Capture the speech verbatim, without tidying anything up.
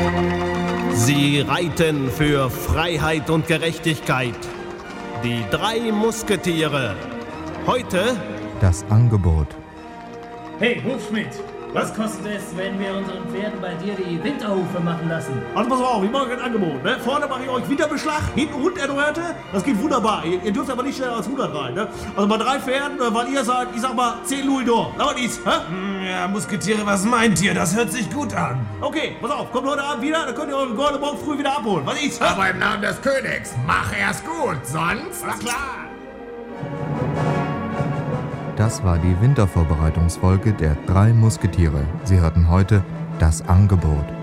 Sie reiten für Freiheit und Gerechtigkeit. Die drei Musketiere. Heute das Angebot. Hey, Hufschmidt, was kostet es, wenn wir unseren Pferden bei dir die Winterhufe machen lassen? Also pass auf, ich mache ein Angebot. Ne? Vorne mache ich euch Winterbeschlag, hinten Runderneuerte. Das geht wunderbar. Ihr, ihr dürft aber nicht schneller als hundert rein. Ne? Also bei drei Pferden, weil ihr sagt, ich sag mal zehn Louis d'Or. Aber dies, hä? Ja, Musketiere, was meint ihr? Das hört sich gut an. Okay, pass auf, kommt heute Abend wieder, dann könnt ihr eure Gold morgen früh wieder abholen. Was ist? Aber im Namen des Königs, mach erst gut, sonst... Na klar. Das war die Wintervorbereitungsfolge der drei Musketiere. Sie hörten heute das Angebot.